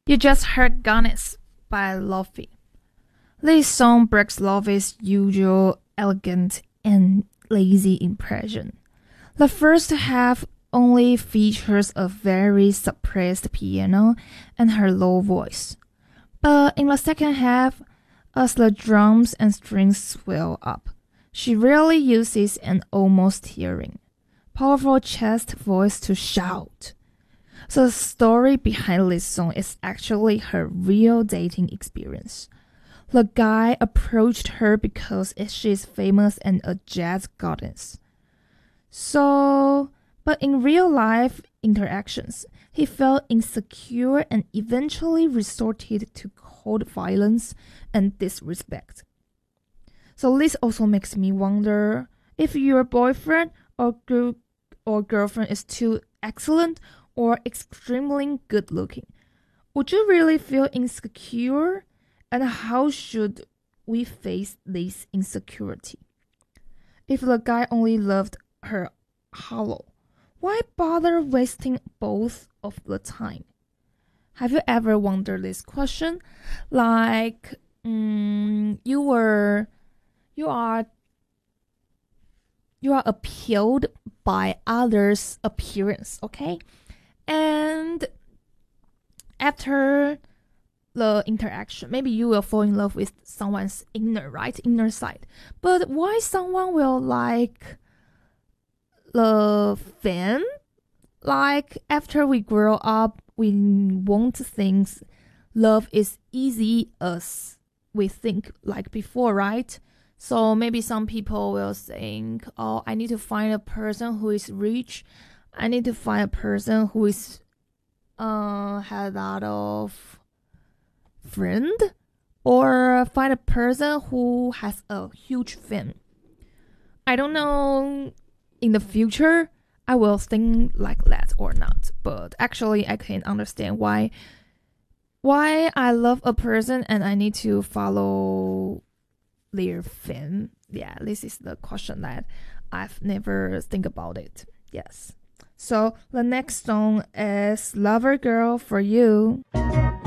You just heard Goddess by Lofi. This song breaks Lofi's usual elegant and lazy impression. The first half only features a very suppressed piano and her low voice. But in the second half, as the drums and strings swell up, she really uses an almost tearing, powerful chest voice to shout. So the story behind this song is actually her real dating experience. The guy approached her because she's famous and a jazz goddess. But in real life interactions, he felt insecure and eventually resorted to cold violence and disrespect. So this also makes me wonder if your boyfriend or girlfriend is too excellent or extremely good looking. Would you really feel insecure? And how should we face this insecurity? If the guy only loved her hollow, why bother wasting both of the time? Have you ever wondered this question? Like, you are appealed by others' appearance, okay? And after the interaction, maybe you will fall in love with someone's inner side. But why someone will like the fan? Like after we grow up, we won't think love is easy as we think like before, right? So maybe some people will think, oh, I need to find a person who is rich. I need to find a person who is had a lot of friend, or find a person who has a huge fan. I don't know in the future I will think like that or not, but actually I can understand why I love a person and I need to follow their fan. Yeah, this is the question that I've never think about it. Yes. So the next song is Lover Girl for You.